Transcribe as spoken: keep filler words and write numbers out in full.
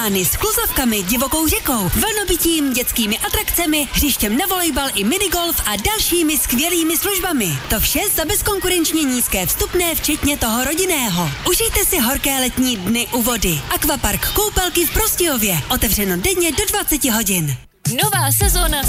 plány s chluzovkami, divokou řekou, vlnobytím, dětskými atrakcemi, hřištěm na volejbal i minigolf a dalšími skvělými službami. To vše za bezkonkurenčně nízké vstupné, včetně toho rodinného. Užijte si horké letní dny u vody. Akvapark Koupelky v Prostějově. Otevřeno denně do dvacet hodin. Nová sezóna